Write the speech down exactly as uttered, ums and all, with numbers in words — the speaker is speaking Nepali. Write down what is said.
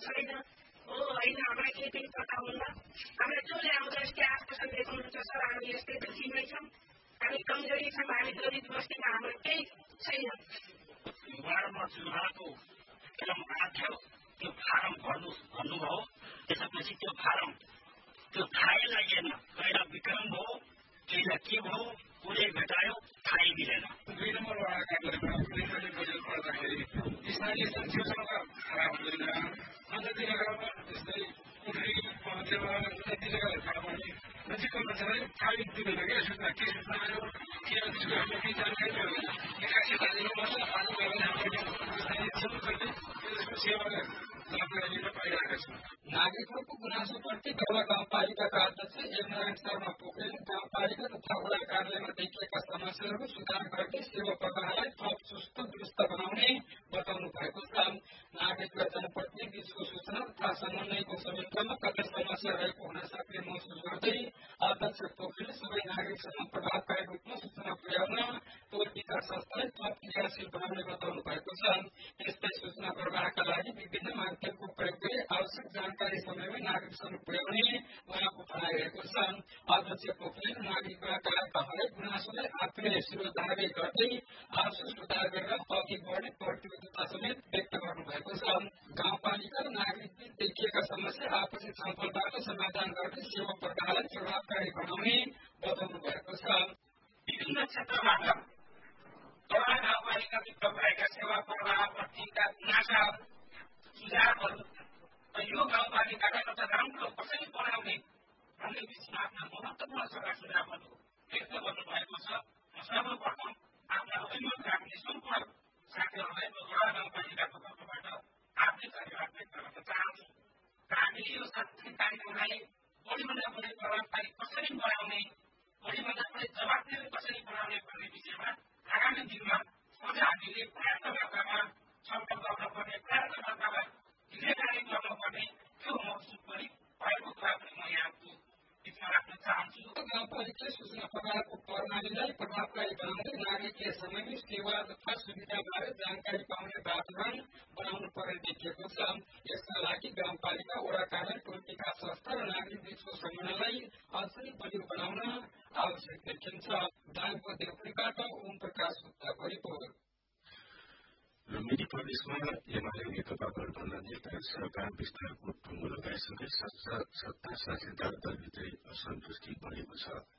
छैन हो होइन हामीलाई केही पनि पत्ता हुन्न हामीलाई जसले आउँछ यस्तै आश्वासन देखाउनुहुन्छ सर हामी यस्तै दुखीमै छौँ हामी कमजोरी छौँ हामी दलित बस्तीमा हाम्रो केही छैन वार्डमा चुनावको क्रम आएको त्यो फारम भर्नु भन्नुभयो त्यसपछि त्यो फारम त्यो थाहै लागेन कहिला विक्रम भयो कहिला के भयो कसले भेटायो थाहै दिएन दुई नम्बर वार्डका निर्वाचन बजेट पर्दाखेरि स्थानीय संस्थासँग खराब हुँदैन अन्त ती जग्गामा जस्तै कुट्री पहुँचेमा ती जग्गालाई थाहा पाउने नजिकको मान्छेलाई थाहै दिँदैन क्या सूचना के सूचना आयो के त्यसको हामीले केही जानकारी हुँदैन एक्कासी हालिनु पर्छ हाल्नु भने हामीले स्थानीय क्षेत्रले त्यसको सेवा जानकारी दिन पाइरहेका छौँ नागरिकहरूको गुनासोप्रति गौरा गाउँपालिकाका अध्यक्ष एमनारायण शर्मा पोखरेल गाउँपालिका तथा वडा कार्यालयमा देखिएका समस्याहरू सुधार गर्दै सेवा प्रवाहलाई थप सुस्त दुरुस्त बनाउने बताउनु भएको छ नागरिक र जनप्रतिनिधि बीचको सूचना तथा समन्वयको संयन्त्रमा कतै समस्या रहेको हुन सक्ने महसुस गर्दै अध्यक्ष पोखरेलले सबै नागरिकसँग प्रभावकारी रूपमा सूचना पुर्याउन टोल विकास संस्थालाई थप क्रियाशील बनाउने बताउनु भएको छ यस्तै सूचना प्रवाहका लागि विभिन्न माध्यमको प्रयोग गरी आवश्यक जानकारी समयमै नागरिकसँग पुर्याउने उहाँको भनाइरहेको छ अध्यक्ष पोखरेल नागरिकका हरेक गुनासोलाई आफूले शिरोधार्य गर्दै आफू सुधार गरेर अघि बढ्ने प्रतिबद्धता समेत व्यक्त गर्नुभएको छ गाउँपालिका र नागरिक बीच देखिएका समस्या आपसी छलफलबाट समाधान गर्दै सेवा प्रवाहलाई प्रभावकारी बनाउने बताउनु भएको छ विभिन्न क्षेत्रबाट वडा गाउँपालिकाभित्र भएका सेवा प्रवाहप्रतिका गुनासाहरू सुझावहरू र यो गाउँपालिकालाई एउटा राम्रो कसरी बनाउने भन्ने विषयमा आफ्ना महत्त्वपूर्ण सभा सुझावहरू व्यक्त गर्नुभएको छ सर्वप्रथम आफ्ना अभिमत राख्ने सम्पूर्ण साथीहरूलाई वडा गाउँपालिकाको तर्फबाट हार्दिक धन्यवाद व्यक्त गर्न चाहन्छु र हामीले यो सांस्कृतिक कार्यक्रमलाई बढीभन्दा बढी प्रभावकारी कसरी बनाउने बढीभन्दा बढी जवाबदेही कसरी बनाउने भन्ने विषयमा आगामी दिनमा अझ हामीले पर्याप्त मात्रामा छलफल गर्नुपर्ने पर्याप्त मात्रामा हिलेकारी गर्नुपर्ने त्यो महसुस पनि भएको कुरा पनि म यहाँको बिचमा राख्न चाहन्छु गाउँपालिकाले सूचना प्रवाहको प्रणालीलाई प्रभावकारी बनाउँदै नागरिकले समयमै सेवा तथा सुविधाबारे जानकारी पाउने वातावरण बनाउनु पर्ने देखिएको छ यसका लागि गाउँपालिका वडा कार्यालय टोल विकास संस्था र नागरिक बीचको समन्वयलाई अझै बलियो बनाउन आवश्यक देखिन्छ दाङको देवपुरीबाट ओम प्रकाश गुप्ताको रिपोर्ट र मिडी प्रदेशमा एमाले नेकपा गठबन्धनले सरकार विस्तारको टुङ्गो लगाइसके सत्ता साझेदार दलभित्रै असन्तुष्टि बढेको छ